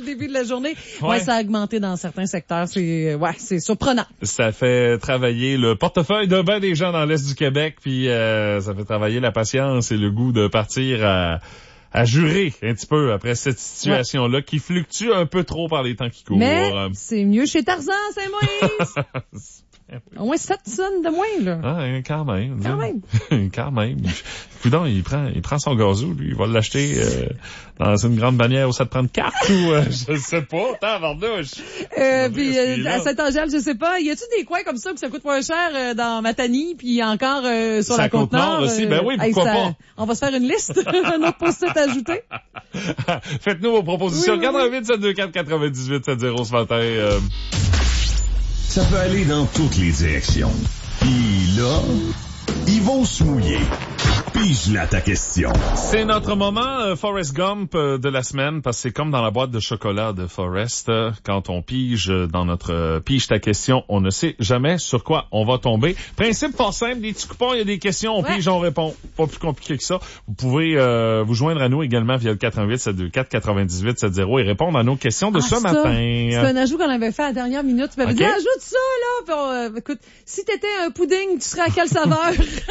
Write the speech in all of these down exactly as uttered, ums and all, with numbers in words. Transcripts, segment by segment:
début de la journée. Ouais, Ouais. ça a augmenté dans certains secteurs. C'est, ouais, c'est surprenant. Ça fait travailler le portefeuille de ben des gens dans l'Est du Québec, puis euh, ça fait travailler la patience et le goût de partir à, à jurer un petit peu après cette situation-là qui fluctue un peu trop par les temps qui courent. Mais c'est mieux chez Tarzan, Saint-Moïse. Au moins sept tonnes de moins, là. Ah, hein, quand même. Quand même. quand même. Coudon, il prend, il prend son gazou, lui. Il va l'acheter euh, dans une grande bannière où ça te prend de carte ou euh, je sais pas. Tabarnouche. Euh, puis euh, à Saint-Angèle, je sais pas. Y a-tu des coins comme ça où ça coûte moins cher euh, dans Matanie puis encore euh, sur Sa la Côte-Nord? aussi, ben oui, pourquoi hey, ça, pas. On va se faire une liste, un autre post-it ajouté. Faites-nous vos propositions. Oui, oui, oui. quatre-vingt-huit sept deux quatre quatre-vingt-dix-huit soixante ce matin. Euh... Ça peut aller dans toutes les directions. Puis là, ils vont se mouiller. Pige là ta question. C'est notre moment euh, Forrest Gump euh, de la semaine, parce que c'est comme dans la boîte de chocolat de Forrest. Euh, quand on pige euh, dans notre euh, pige ta question, on ne sait jamais sur quoi on va tomber. Principe fort simple, des petits coupons, il y a des questions, on ouais. pige, on répond. Pas plus compliqué que ça. Vous pouvez euh, vous joindre à nous également via le quatre-vingt-huit sept deux quatre quatre-vingt-dix-huit soixante et répondre à nos questions de Ah, ce ça, matin. C'est un ajout qu'on avait fait à la dernière minute. Tu m'avais Okay. dit, ajoute ça, là. Puis on, euh, écoute, si t'étais un pudding, tu serais à quelle saveur?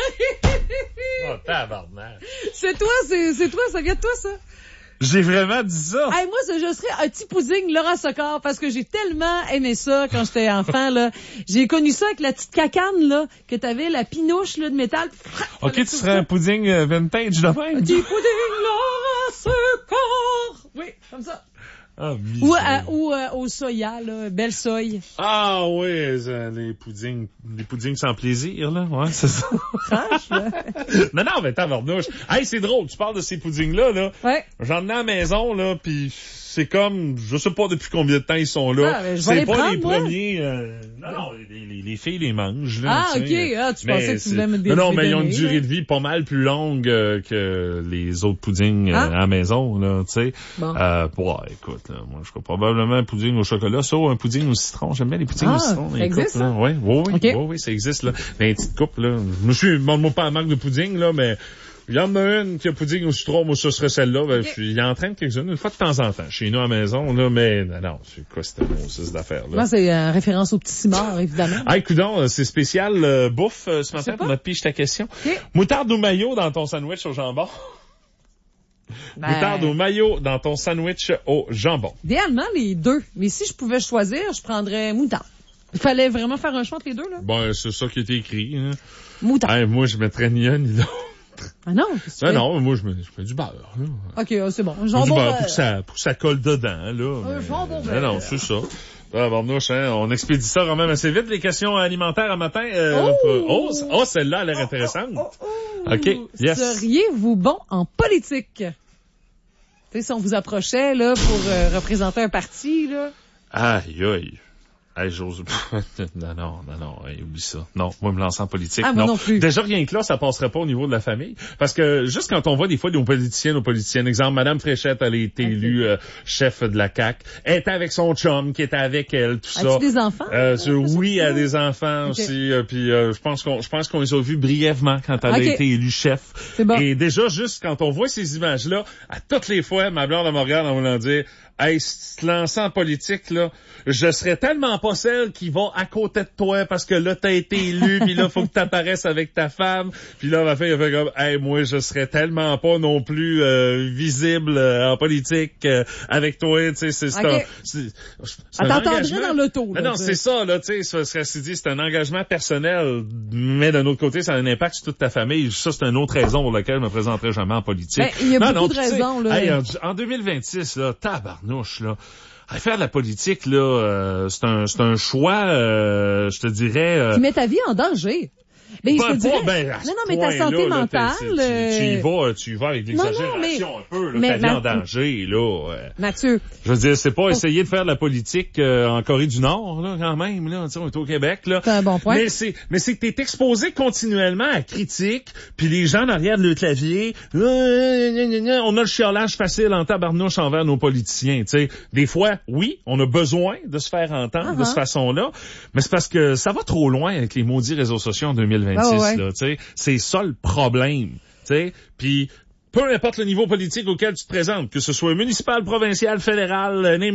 Oh, tabarnak. C'est toi, c'est, c'est toi, ça vient de toi, ça. J'ai vraiment dit ça. Hey, moi, je serais un petit pudding Laurent Socor parce que j'ai tellement aimé ça quand j'étais enfant, là. J'ai connu ça avec la petite cacane, là, que t'avais la pinouche, là, de métal. Ok, tu serais un pudding euh, vintage de même. Petit pudding Laurent Socor. Oui, comme ça. Ah, Ou, à, ou euh, au soya, là, belle soye. Ah oui, euh, les puddings, les puddings sans plaisir, là, ouais, c'est ça. Franchement. non, non, mais tabarnouche. Hey, c'est drôle, tu parles de ces puddings-là, là. Ouais. J'en ai à la maison, là, pis c'est comme, je sais pas depuis combien de temps ils sont là. Ah, ben, je vais c'est les pas prendre, les moi. premiers, euh, non, non, les, les, les filles les mangent, là. Ah, tu sais. ok. Ah, tu Mais pensais que tu voulais c'est- me dé- Non, non, mais ils ont une dédonner, durée là. de vie pas mal plus longue euh, que les autres puddings euh, Ah. à la maison, là, tu sais. Bon. Euh, ouais, écoute, là, moi, je crois probablement un pudding au chocolat, ça, ou un pudding au citron. J'aime bien les puddings Ah, au citron. ça les existe, coupes, là. ça? Ouais, oui, oui, Ok. oui, oui, ça existe, là. Mais une petite coupe, là. Je me suis, demande-moi pas la marque de pudding, là, mais il y en a une qui a pudding au citron, moi, ce serait celle-là. Ben, Ok. je- il y en train de quelques-unes, une fois de temps en temps, chez nous à la maison, là, mais, non, non, c'est quoi cette grossesse d'affaires-là? Moi, c'est euh, référence au petit cimard, évidemment. Ah, coudonc, euh, c'est spécial euh, bouffe euh, ce Je sais matin pas. pour notre piche ta question. Ok. Moutarde ou mayo dans ton sandwich au jambon? Ben, Moutarde ou mayo dans ton sandwich au jambon? idéalement, les deux. Mais si je pouvais choisir, je prendrais moutarde. Il fallait vraiment faire un choix entre les deux, là. Bon, c'est ça qui était écrit. Hein. Moutarde. Hey, moi, je mettrais ni un ni l'autre. Ah non, qu'est-ce que Non, tu fais? non, moi, je mets, je mets du beurre. Là. OK, ah, c'est bon. Du Jambon, beurre euh, pour que ça, pour que ça colle dedans, là. Un mais- jambon Non, beurre. non, c'est ça. Ah, Barnouche, hein, on expédie ça quand même assez vite, les questions alimentaires à matin. Euh, Oh! pour- oh, c- oh, celle-là, elle a l'air intéressante. Oh, oh, oh. OK, yes. Seriez-vous bon en politique? Tu sais, si on vous approchait, là, pour euh, représenter un parti, là. Aïe, aïe. Hey, j'ose... non, non, non, non, hey, oublie ça. Non, moi, me lancer en politique, Ah, moi non. non plus. Déjà, rien que là, ça passerait pas au niveau de la famille. Parce que, juste quand on voit des fois nos politiciens, nos politiciennes, exemple, Madame Fréchette, elle a été Ok. élue euh, chef de la C A Q. Elle était avec son chum, qui était avec elle, tout ça. As-tu des enfants? Euh, je- oui, elle a ça? des enfants Ok. aussi. euh, puis euh, je pense qu'on je pense qu'on les a vus brièvement quand elle Ok. a été élue chef. C'est bon. Et déjà, juste quand on voit ces images-là, à toutes les fois, ma blonde elle me regarde en voulant dire « Hey, si tu te lances en politique, là, je serais tellement pas celle qui va à côté de toi parce que là, t'as été élu, puis là, faut que t'apparaisses avec ta femme. » Puis là, ma fille, elle fait comme « Hey, moi, je serais tellement pas non plus euh, visible euh, en politique euh, avec toi. » Tu sais, c'est c'est Ok. un... c'est- c'est Elle un t'entendrait engagement. dans l'auto, là, Non, non, tu sais. c'est ça, là, tu sais, ça serait se dit, c'est un engagement personnel, mais d'un autre côté, ça a un impact sur toute ta famille. Ça, c'est une autre raison pour laquelle je me présenterai jamais en politique. Ben, il y a Non, beaucoup non, de puis tu sais, raisons, là. hey, en, en deux mille vingt-six, là, tabarnouche, là. À faire de la politique, là, euh, c'est un, c'est un choix, euh, je te dirais... euh, Tu mets ta vie en danger. Ben, pas- je te dirais, pas- ben, à ce non, non, mais ta point-là, santé là, mentale, t'es- c'est- tu, tu y euh, vas, tu y vas avec non, non, l'exagération mais- un peu, là, mais ta vie ma- en danger, là. ouais. Mathieu, Je veux dire, c'est pas essayer de faire de la politique euh, en Corée du Nord, là, quand même, là. Tu sais, on est au Québec, là. c'est un bon point. Mais c'est, mais c'est que t'es exposé continuellement à critiques, puis les gens derrière le clavier, euh, gna, gna, gna, on a le chiolage facile en tabarnouche envers nos politiciens, tu sais. Des fois, oui, on a besoin de se faire entendre de Uh-huh. cette façon-là, mais c'est parce que ça va trop loin avec les maudits réseaux sociaux en deux mille vingt-six, Ah ouais. là, tu sais. C'est ça le problème, tu sais. Puis peu importe le niveau politique auquel tu te présentes, que ce soit municipal, provincial, fédéral,